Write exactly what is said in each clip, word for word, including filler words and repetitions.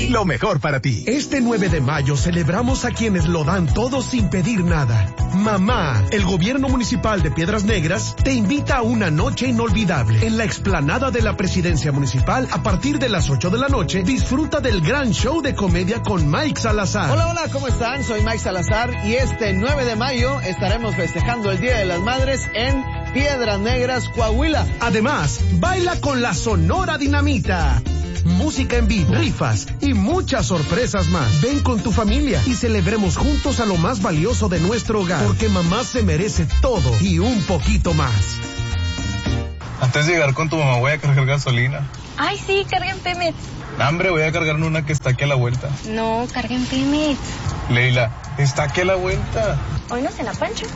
City, lo mejor para ti. Este nueve de mayo celebramos a quienes lo dan todo sin pedir nada. Mamá, el gobierno municipal de Piedras Negras te invita a una noche inolvidable. En la explanada de la presidencia municipal, a partir de las ocho de la noche, disfruta del gran show de comedia con Mike Salazar. Hola, hola, ¿cómo están? Soy Mike Salazar y este nueve de mayo estaremos festejando el Día de las Madres en Piedras Negras, Coahuila. Además, baila con la Sonora Dinamita. Música en vivo, rifas y muchas sorpresas más. Ven con tu familia y celebremos juntos a lo más valioso de nuestro hogar, porque mamá se merece todo y un poquito más. Antes de llegar con tu mamá voy a cargar gasolina. Ay, sí, carga en Pemex. No, hombre, voy a cargar una que está aquí a la vuelta. No, carga en Pemex. Leila, está aquí a la vuelta. Hoy no se la Pancho.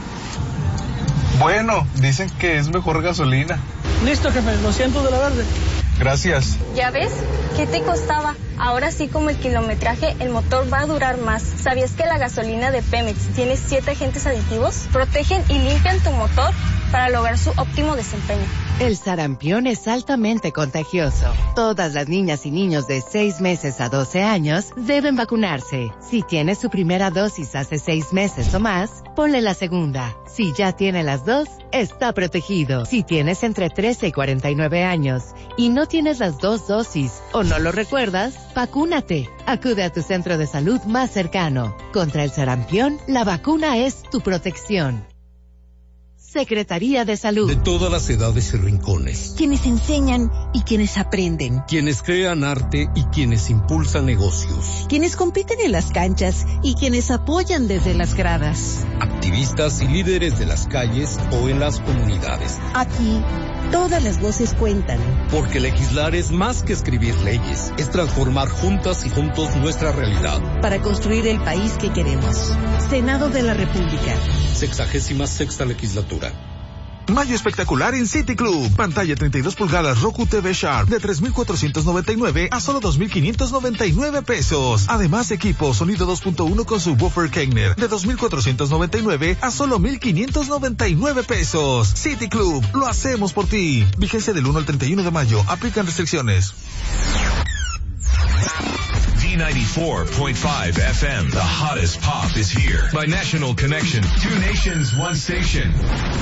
Bueno, dicen que es mejor gasolina. Listo, jefe, lo siento de la verde. Gracias. ¿Ya ves? ¿Qué te costaba? Ahora sí, como el kilometraje, el motor va a durar más. ¿Sabías que la gasolina de Pemex tiene siete agentes aditivos? Protegen y limpian tu motor para lograr su óptimo desempeño. El sarampión es altamente contagioso. Todas las niñas y niños de seis meses a doce años deben vacunarse. Si tiene su primera dosis hace seis meses o más, ponle la segunda. Si ya tiene las dos, está protegido. Si tienes entre trece y cuarenta y nueve años y no tienes las dos dosis o no lo recuerdas, vacúnate. Acude a tu centro de salud más cercano. Contra el sarampión, la vacuna es tu protección. Secretaría de Salud. De todas las edades y rincones. Quienes enseñan y quienes aprenden. Quienes crean arte y quienes impulsan negocios. Quienes compiten en las canchas y quienes apoyan desde las gradas. Activistas y líderes de las calles o en las comunidades. Aquí, todas las voces cuentan. Porque legislar es más que escribir leyes. Es transformar juntas y juntos nuestra realidad. Para construir el país que queremos. Senado de la República. Sexagésima sexta legislatura. Mayo espectacular en City Club. Pantalla treinta y dos pulgadas Roku T V Sharp de tres mil cuatrocientos noventa y nueve a solo dos mil quinientos noventa y nueve pesos. Además, equipo sonido dos punto uno con subwoofer Kegner de dos mil cuatrocientos noventa y nueve a solo mil quinientos noventa y nueve pesos. City Club, lo hacemos por ti. Vigencia del uno al treinta y uno de mayo. Aplican restricciones. D ninety-four point five F M, the hottest pop is here. By National Connection, two nations, one station.